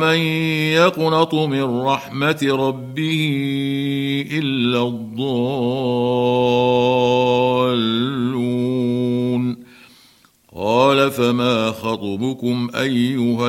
من يقنط من رحمة ربه إلا الضالون. قال فما خطبكم أيها